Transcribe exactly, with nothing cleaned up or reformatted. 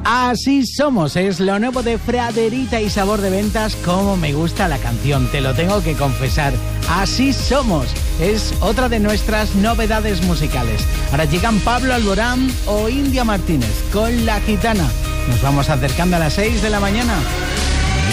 Así somos, es lo nuevo de Fraderita y Sabor de Ventas. Cómo me gusta la canción, te lo tengo que confesar. Así somos, es otra de nuestras novedades musicales. Ahora llegan Pablo Alborán o India Martínez con La Gitana. Nos vamos acercando a las seis de la mañana.